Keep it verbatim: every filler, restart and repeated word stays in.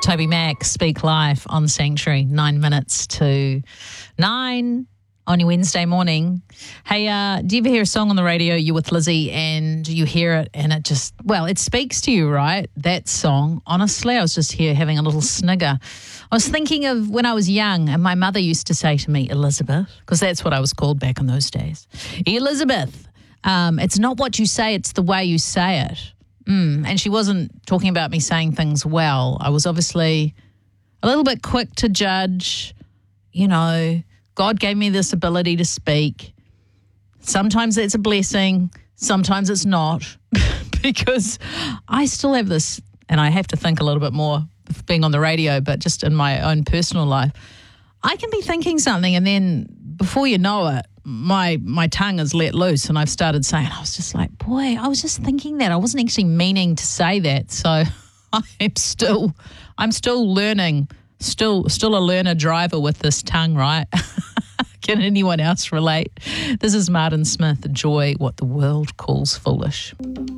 Toby Mac, Speak Life on Sanctuary, nine minutes to nine on your Wednesday morning. Hey, uh, do you ever hear a song on the radio, you're with Lizzie, and you hear it and it just, well, it speaks to you, right? That song, honestly, I was just here having a little snigger. I was thinking of when I was young and my mother used to say to me, Elizabeth, because that's what I was called back in those days. Elizabeth, um, it's not what you say, it's the way you say it. Mm, and she wasn't talking about me saying things well. I was obviously a little bit quick to judge. You know, God gave me this ability to speak. Sometimes it's a blessing, sometimes it's not, because I still have this, and I have to think a little bit more being on the radio, but just in my own personal life, I can be thinking something and then before you know it, my my tongue is let loose and I've started saying, I was just like, boy, I was just thinking that. I wasn't actually meaning to say that. So I'm still I'm still learning, still still a learner driver with this tongue, right? Can anyone else relate? This is Martin Smith, Joy, What the World Calls Foolish.